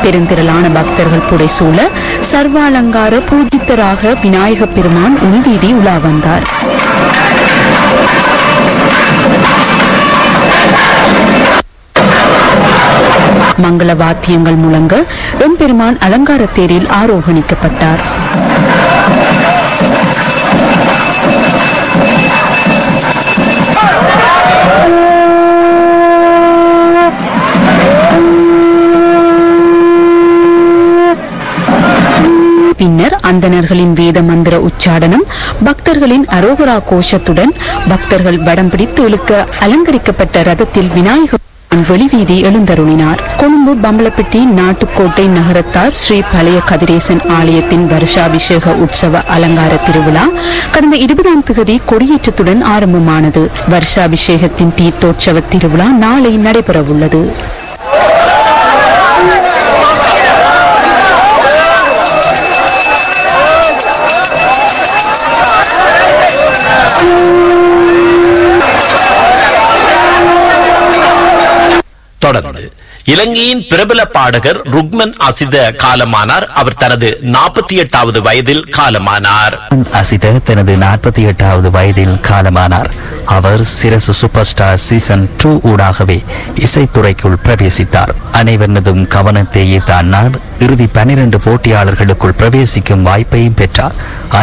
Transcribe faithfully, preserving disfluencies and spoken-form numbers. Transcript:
பெருந்திரளான பக்தர்கள் புடைசூழ சர்வாலங்கார பூஜித்தராக விநாயக பெருமான் உள்வீதி உலா வந்தார். மங்கள வாத்தியங்கள் முழங்க எம்பெருமான் அலங்கார தேரில் ஆரோகணிக்கப்பட்டார். பின்னர் அந்தணர்களின் வேத மந்திர உச்சாடனம், பக்தர்களின் அரோகரா கோஷத்துடன் பக்தர்கள் வடம் பிடித்து இழுக்க அலங்கரிக்கப்பட்ட ரதத்தில் விநாயகர் வெளிவீதி எழுந்தருளினார். கொழும்பு பம்பலப்பட்டி நாட்டுக்கோட்டை நகரத்தார் ஸ்ரீ பழைய கதிரேசன் ஆலயத்தின் வருஷாபிஷேக உற்சவ அலங்கார திருவிழா கடந்த இருபதாம் தேதி கொடியேற்றத்துடன் ஆரம்பமானது. வருஷாபிஷேகத்தின் தீர்த்தோற்சவ திருவிழா நாளை நடைபெறவுள்ளது. தொடர்ந்து இலங்கையின் பிரபல பாடகர் ருக்மன் அசித காலமானார். அவர் தனது நாற்பத்தி எட்டாவது வயதில் காலமானார். அசித தனது நாற்பத்தி எட்டாவது வயதில் காலமானார். அவர் சிரசு சூப்பர் ஸ்டார் சீசன் டூ ஊடாகவே இசைத்துறைக்குள் பிரவேசித்தார். அனைவரதும் கவனத்தை ஈர்த்த அன்னார் இறுதி பனிரெண்டு போட்டியாளர்களுக்குள் பிரவேசிக்கும் வாய்ப்பையும் பெற்றார்.